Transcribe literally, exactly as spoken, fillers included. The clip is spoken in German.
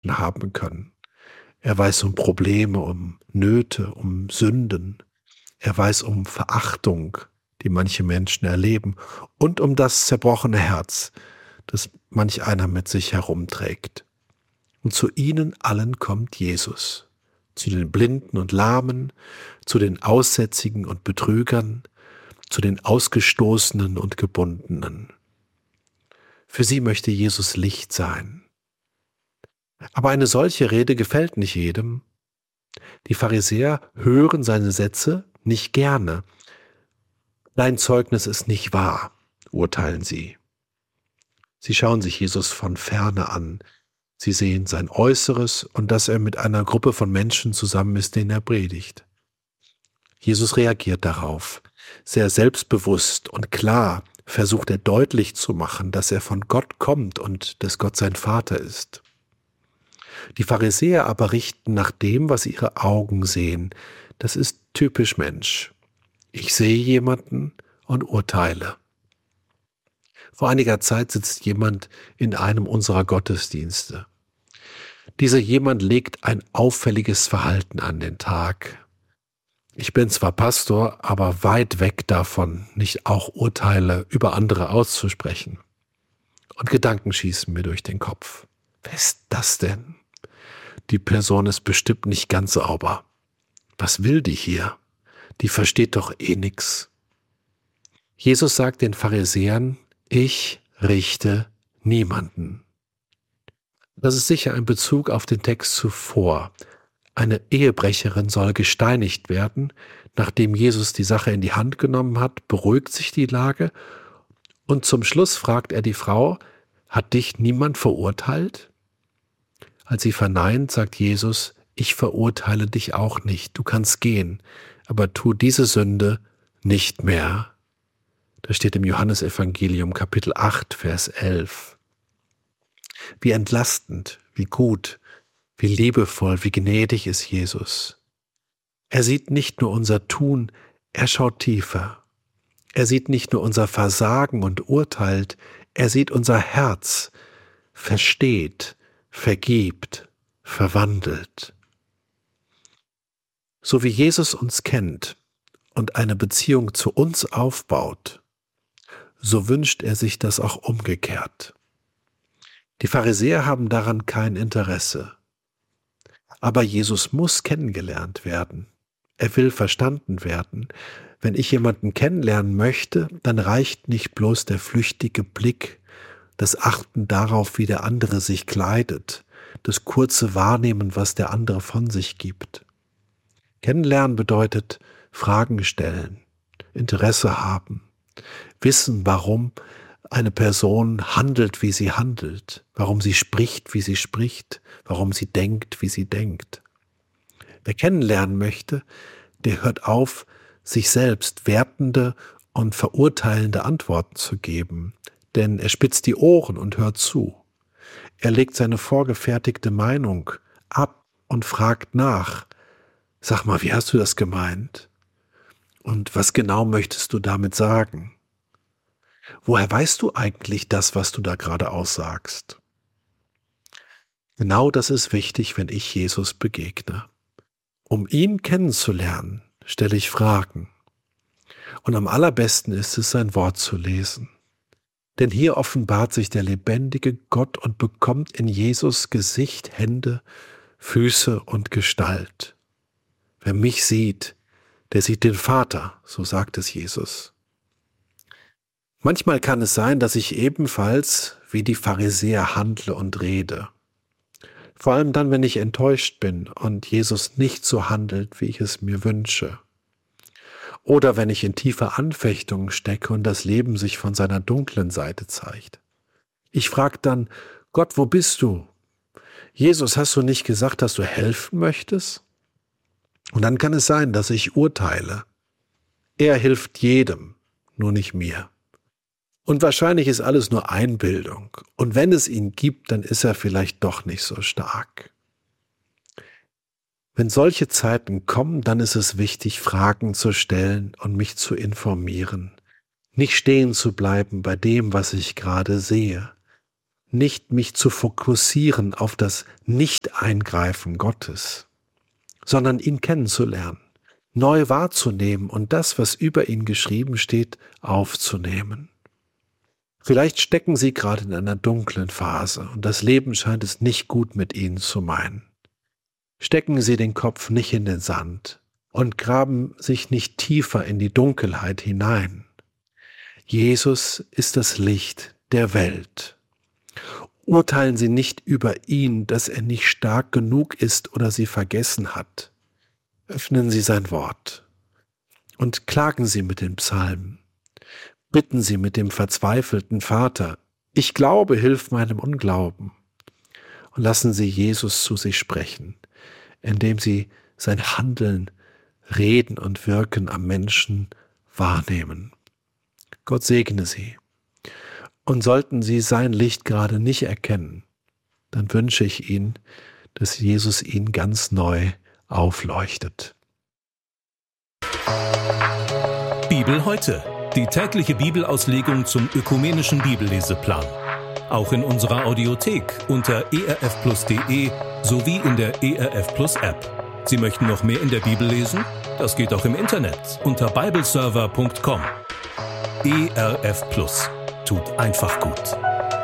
haben können. Er weiß um Probleme, um Nöte, um Sünden. Er weiß um Verachtung, die manche Menschen erleben, und um das zerbrochene Herz, das manch einer mit sich herumträgt. Und zu ihnen allen kommt Jesus, zu den Blinden und Lahmen, zu den Aussätzigen und Betrügern, zu den Ausgestoßenen und Gebundenen. Für sie möchte Jesus Licht sein. Aber eine solche Rede gefällt nicht jedem. Die Pharisäer hören seine Sätze nicht gerne. Dein Zeugnis ist nicht wahr, urteilen sie. Sie schauen sich Jesus von ferne an. Sie sehen sein Äußeres und dass er mit einer Gruppe von Menschen zusammen ist, denen er predigt. Jesus reagiert darauf. Sehr selbstbewusst und klar versucht er deutlich zu machen, dass er von Gott kommt und dass Gott sein Vater ist. Die Pharisäer aber richten nach dem, was ihre Augen sehen. Das ist typisch Mensch. Ich sehe jemanden und urteile. Vor einiger Zeit sitzt jemand in einem unserer Gottesdienste. Dieser jemand legt ein auffälliges Verhalten an den Tag. Ich bin zwar Pastor, aber weit weg davon, nicht auch Urteile über andere auszusprechen. Und Gedanken schießen mir durch den Kopf. Wer ist das denn? Die Person ist bestimmt nicht ganz sauber. Was will die hier? Die versteht doch eh nix. Jesus sagt den Pharisäern, ich richte niemanden. Das ist sicher ein Bezug auf den Text zuvor. Eine Ehebrecherin soll gesteinigt werden. Nachdem Jesus die Sache in die Hand genommen hat, beruhigt sich die Lage. Und zum Schluss fragt er die Frau, hat dich niemand verurteilt? Als sie verneint, sagt Jesus, ich verurteile dich auch nicht. Du kannst gehen, aber tu diese Sünde nicht mehr. Das steht im Johannesevangelium Kapitel acht, Vers elf. Wie entlastend, wie gut, wie liebevoll, wie gnädig ist Jesus. Er sieht nicht nur unser Tun, er schaut tiefer. Er sieht nicht nur unser Versagen und urteilt, er sieht unser Herz, versteht, vergibt, verwandelt. So wie Jesus uns kennt und eine Beziehung zu uns aufbaut, so wünscht er sich das auch umgekehrt. Die Pharisäer haben daran kein Interesse. Aber Jesus muss kennengelernt werden. Er will verstanden werden. Wenn ich jemanden kennenlernen möchte, dann reicht nicht bloß der flüchtige Blick, das Achten darauf, wie der andere sich kleidet, das kurze Wahrnehmen, was der andere von sich gibt. Kennenlernen bedeutet Fragen stellen, Interesse haben, wissen, warum eine Person handelt, wie sie handelt, warum sie spricht, wie sie spricht, warum sie denkt, wie sie denkt. Wer kennenlernen möchte, der hört auf, sich selbst wertende und verurteilende Antworten zu geben, denn er spitzt die Ohren und hört zu. Er legt seine vorgefertigte Meinung ab und fragt nach. Sag mal, wie hast du das gemeint? Und was genau möchtest du damit sagen? Woher weißt du eigentlich das, was du da gerade aussagst? Genau das ist wichtig, wenn ich Jesus begegne. Um ihn kennenzulernen, stelle ich Fragen. Und am allerbesten ist es, sein Wort zu lesen. Denn hier offenbart sich der lebendige Gott und bekommt in Jesus Gesicht, Hände, Füße und Gestalt. Wer mich sieht, der sieht den Vater, so sagt es Jesus. Manchmal kann es sein, dass ich ebenfalls wie die Pharisäer handle und rede. Vor allem dann, wenn ich enttäuscht bin und Jesus nicht so handelt, wie ich es mir wünsche. Oder wenn ich in tiefer Anfechtung stecke und das Leben sich von seiner dunklen Seite zeigt. Ich frage dann, Gott, wo bist du? Jesus, hast du nicht gesagt, dass du helfen möchtest? Und dann kann es sein, dass ich urteile. Er hilft jedem, nur nicht mir. Und wahrscheinlich ist alles nur Einbildung. Und wenn es ihn gibt, dann ist er vielleicht doch nicht so stark. Wenn solche Zeiten kommen, dann ist es wichtig, Fragen zu stellen und mich zu informieren. Nicht stehen zu bleiben bei dem, was ich gerade sehe. nicht mich zu fokussieren auf das Nicht-Eingreifen Gottes, sondern ihn kennenzulernen, neu wahrzunehmen und das, was über ihn geschrieben steht, aufzunehmen. Vielleicht stecken Sie gerade in einer dunklen Phase und das Leben scheint es nicht gut mit Ihnen zu meinen. Stecken Sie den Kopf nicht in den Sand und graben sich nicht tiefer in die Dunkelheit hinein. Jesus ist das Licht der Welt. Urteilen Sie nicht über ihn, dass er nicht stark genug ist oder Sie vergessen hat. Öffnen Sie sein Wort und klagen Sie mit den Psalmen. Bitten Sie mit dem verzweifelten Vater, ich glaube, hilf meinem Unglauben. Und lassen Sie Jesus zu sich sprechen, indem Sie sein Handeln, Reden und Wirken am Menschen wahrnehmen. Gott segne Sie. Und sollten Sie sein Licht gerade nicht erkennen, dann wünsche ich Ihnen, dass Jesus Ihnen ganz neu aufleuchtet. Bibel heute. Die tägliche Bibelauslegung zum ökumenischen Bibelleseplan. Auch in unserer Audiothek unter e r f plus punkt d e sowie in der E R F Plus App. Sie möchten noch mehr in der Bibel lesen? Das geht auch im Internet unter bibleserver punkt com. E R F Plus tut einfach gut.